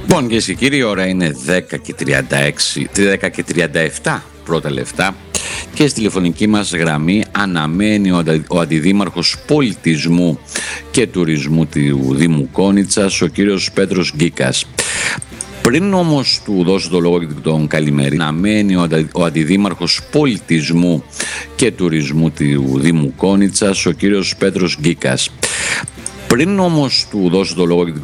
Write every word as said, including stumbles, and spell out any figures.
Λοιπόν, κυρίες και κύριοι, η ώρα είναι δέκα και τριάντα έξι, δέκα και τριάντα επτά πρώτα λεπτά και στη τηλεφωνική μας γραμμή αναμένει ο, αντι, ο Αντιδήμαρχος Πολιτισμού και Τουρισμού του Δήμου Κόνιτσας, ο κύριος Πέτρος Γκίκας. Πριν όμως του δώσω το λόγο και τον καλημέρι, αναμένει ο, αντι, ο Αντιδήμαρχος Πολιτισμού και Τουρισμού του Δήμου Κόνιτσας, ο κύριος Πέτρος Γκίκας. Πριν όμως του δώσω το λόγο και